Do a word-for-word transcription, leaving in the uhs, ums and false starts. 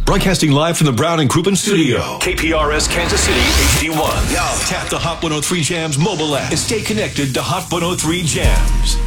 Broadcasting live from the Brown and Crouppen studio. K P R S Kansas City H D one. Yo, tap the Hot one oh three Jams mobile app and stay connected to Hot one oh three Jams.